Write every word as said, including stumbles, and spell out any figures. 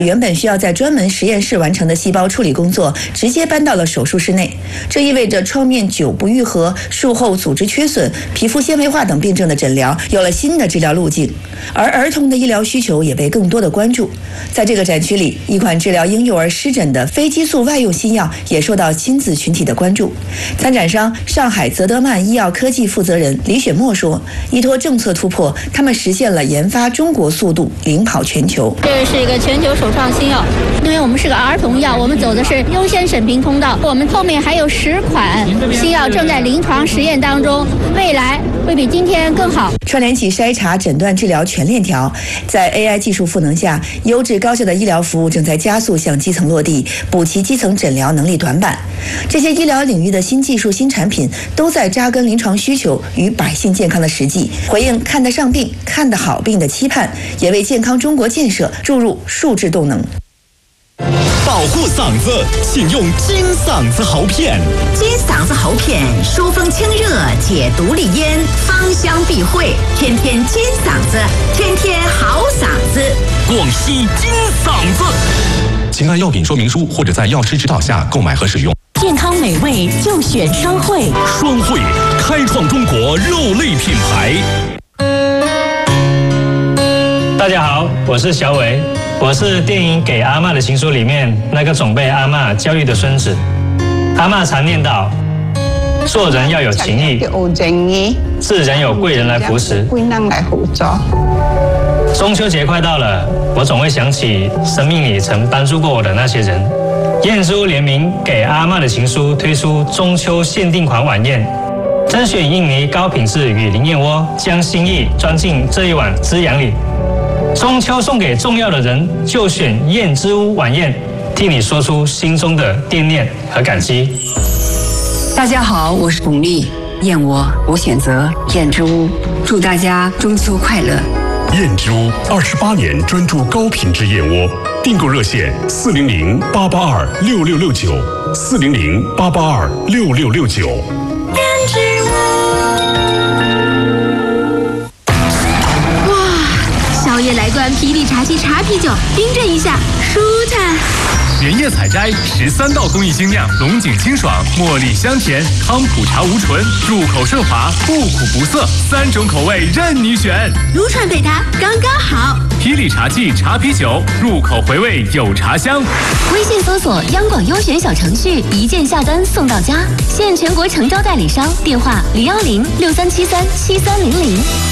原本需要在专门实验室完成的细胞处理工作，直接搬到了手术室内。这意味着创面久不愈合、术后组织缺损、皮肤纤维化等病症的诊疗有了新的治疗路径，而儿童的医疗需求也被更多的关注。在这个展区里，一款治疗婴幼儿湿疹的非激素外用新药也受到亲子群体的关注。参展商上海泽德曼医药科技负责人李雪墨说：“依托政策突破，他们实现了研发中国速度领跑全球。 这是一个全球首创新药，因为我们是个儿童药，我们走的是优先审评通道。我们后面还有十款新药正在临床实验当中，未来会比今天更好。” 串联起筛查、诊断、治疗全链条，在 A I 技术赋能下，优质高效的医疗服务正在加速向基层落地，补齐基层诊疗能力短板。这些医疗领域的新技术、新产品，都在扎根临床需求与百姓健康的实际，回应看得上病、看得好病的期盼，也为健康中国建设注入数字动能。 保护嗓子，请用金嗓子喉片。 金嗓子喉片疏风清热，解毒利咽，芳香避秽，天天金嗓子，天天好嗓子。 广西金嗓子。请按药品说明书或者在药师指导下购买和使用。 健康美味就选双汇。 双汇开创中国肉类品牌。 大家好，我是小伟。我是电影《给阿嬷的情书》里面那个总被阿嬷教育的孙子。阿嬷常念叨：做人要有情义，自然有贵人来扶持。中秋节快到了，我总会想起生命里曾帮助过我的那些人。燕之屋联名《给阿嬷的情书》推出中秋限定款晚宴，甄选印尼高品质雨林燕窝，将心意装进这一碗滋养里。中秋送给重要的人，就选燕之屋晚宴，替你说出心中的惦念和感激。 大家好，我是巩俐，燕窝我选择燕之屋，祝大家中秋快乐。 燕之屋二十八年专注高品质燕窝，订购热线四零零八八二六六六九，四零零八八二六六六九。 燕之屋。宵夜来罐霹雳茶七茶啤酒，冰镇一下，舒坦。 原叶采摘，十三道工艺精酿，龙井清爽，茉莉香甜，康普茶无醇，入口顺滑，不苦不涩，三种口味任你选。 撸串配它刚刚好。 霹雳茶器茶啤酒，入口回味有茶香。 微信搜索央广优选小程序，一键下单送到家。现全国诚招代理商，电话零幺零六三七三七三零零。